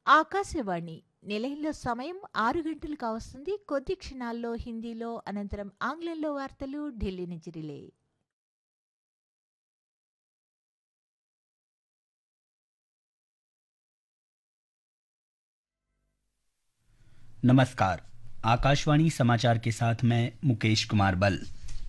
ఆకాశవాణి నిలయంలో సమయం 6 గంటలు కావస్తుంది. కొద్ది క్షణాల్లో హిందీలో, అనంతరం ఆంగ్లంలో వార్తలు ఢిల్లీ నుంచి రిలే. नमस्कार। आकाशवाणी समाचार के साथ मैं मुकेश कुमार बल।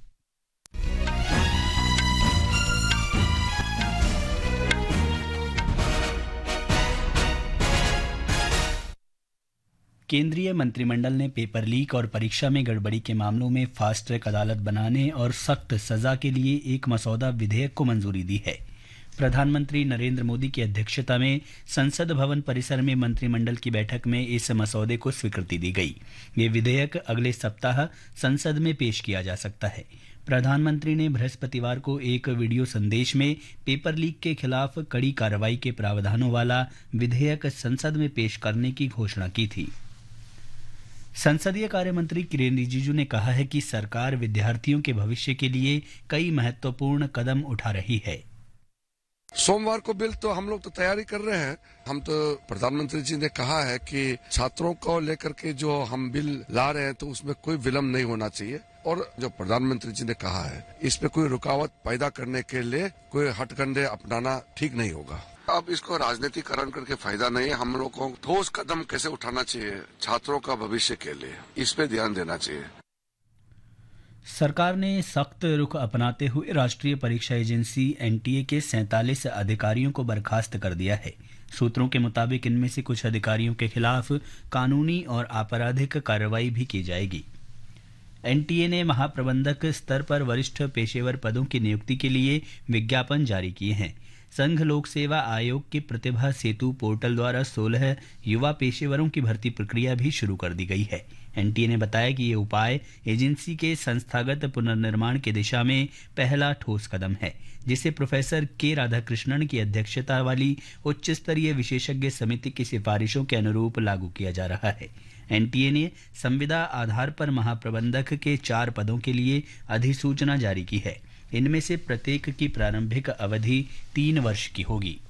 केंद्रीय मंत्रिमंडल ने पेपर लीक और परीक्षा में गड़बड़ी के मामलों में फास्ट ट्रैक अदालत बनाने और सख्त सजा के लिए एक मसौदा विधेयक को मंजूरी दी है। प्रधानमंत्री नरेंद्र मोदी की अध्यक्षता में संसद भवन परिसर में मंत्रिमंडल की बैठक में इस मसौदे को स्वीकृति दी गई। ये विधेयक अगले सप्ताह संसद में पेश किया जा सकता है। प्रधानमंत्री ने बृहस्पतिवार को एक वीडियो संदेश में पेपर लीक के खिलाफ कड़ी कार्रवाई के प्रावधानों वाला विधेयक संसद में पेश करने की घोषणा की थी। संसदीय कार्य मंत्री किरेन रिजिजू ने कहा है कि सरकार विद्यार्थियों के भविष्य के लिए कई महत्वपूर्ण कदम उठा रही है। सोमवार को बिल तो हम लोग तो तैयारी कर रहे हैं। हम तो प्रधानमंत्री जी ने कहा है कि छात्रों को लेकर के जो हम बिल ला रहे हैं तो उसमें कोई विलम्ब नहीं होना चाहिए, और जो प्रधानमंत्री जी ने कहा है इसमें कोई रुकावट पैदा करने के लिए कोई हथकंडे अपनाना ठीक नहीं होगा। अब इसको राजनीतिकरण करके फायदा नहीं है। हम लोग को ठोस कदम कैसे उठाना चाहिए छात्रों का भविष्य के लिए, इस पे ध्यान देना चाहिए। सरकार ने सख्त रुख अपनाते हुए राष्ट्रीय परीक्षा एजेंसी एनटीए के 47 अधिकारियों को बर्खास्त कर दिया है। सूत्रों के मुताबिक इनमें से कुछ अधिकारियों के खिलाफ कानूनी और आपराधिक कार्रवाई भी की जाएगी। एनटीए ने महाप्रबंधक स्तर पर वरिष्ठ पेशेवर पदों की नियुक्ति के लिए विज्ञापन जारी किए हैं। संघ लोक सेवा आयोग के प्रतिभा सेतु पोर्टल द्वारा 16 युवा पेशेवरों की भर्ती प्रक्रिया भी शुरू कर दी गई है। एनटीए ने बताया कि ये उपाय एजेंसी के संस्थागत पुनर्निर्माण की दिशा में पहला ठोस कदम है, जिसे प्रोफेसर के राधाकृष्णन की अध्यक्षता वाली उच्च स्तरीय विशेषज्ञ समिति की सिफारिशों के अनुरूप लागू किया जा रहा है। एनटीए ने संविदा आधार पर महाप्रबंधक के 4 पदों के लिए अधिसूचना जारी की है। इनमें से प्रत्येक की प्रारंभिक अवधि 3 वर्ष की होगी।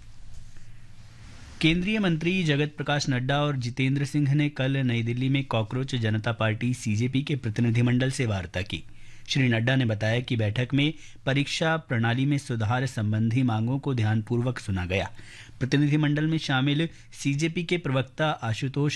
केंद्रीय मंत्री जगत प्रकाश नड्डा और जितेंद्र सिंह ने कल नई दिल्ली में कॉकरोच जनता पार्टी सीजेपी के प्रतिनिधिमंडल से वार्ता की। श्री नड्डा ने बताया कि बैठक में परीक्षा प्रणाली में सुधार संबंधी मांगों को ध्यानपूर्वक सुना गया। प्रतिनिधिमंडल में शामिल सीजेपी के प्रवक्ता आशुतोष